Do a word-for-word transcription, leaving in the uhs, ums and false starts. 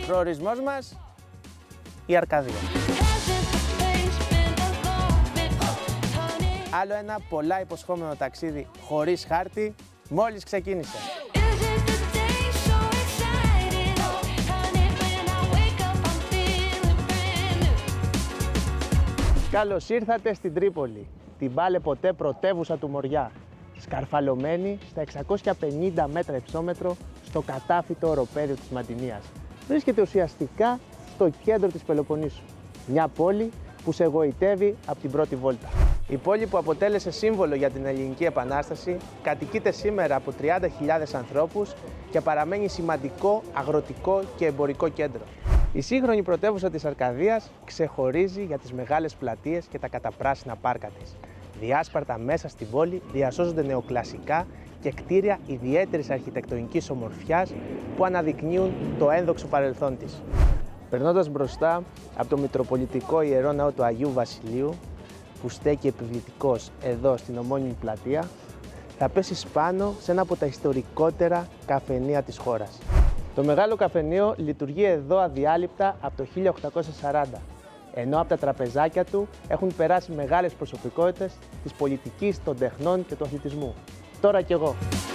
Προορισμός μας, η Αρκαδία. Άλλο ένα πολλά υποσχόμενο ταξίδι χωρίς χάρτη, μόλις ξεκίνησε. Καλώς ήρθατε στην Τρίπολη, την πάλε ποτέ πρωτεύουσα του Μοριά, σκαρφαλωμένη στα εξακόσια πενήντα μέτρα υψόμετρο στο κατάφυτο οροπέδιο της Μαντινίας. Βρίσκεται ουσιαστικά στο κέντρο της Πελοποννήσου, μια πόλη που σε γοητεύει από την πρώτη βόλτα. Η πόλη που αποτέλεσε σύμβολο για την Ελληνική Επανάσταση κατοικείται σήμερα από τριάντα χιλιάδες ανθρώπους και παραμένει σημαντικό αγροτικό και εμπορικό κέντρο. Η σύγχρονη πρωτεύουσα της Αρκαδίας ξεχωρίζει για τις μεγάλες πλατείες και τα καταπράσινα πάρκα της. Διάσπαρτα μέσα στην πόλη διασώζονται νεοκλασικά και κτίρια ιδιαίτερης αρχιτεκτονικής ομορφιάς που αναδεικνύουν το ένδοξο παρελθόν της. Περνώντας μπροστά από το Μητροπολιτικό Ιερό Ναό του Αγίου Βασιλείου, που στέκει επιβλητικός εδώ στην ομώνυμη πλατεία, θα πέσεις πάνω σε ένα από τα ιστορικότερα καφενεία της χώρας. Το μεγάλο καφενείο λειτουργεί εδώ αδιάλειπτα από το χίλια οκτακόσια σαράντα, ενώ από τα τραπεζάκια του έχουν περάσει μεγάλες προσωπικότητες της πολιτικής, των τεχνών και του αθλητισμού. Τώρα κι εγώ.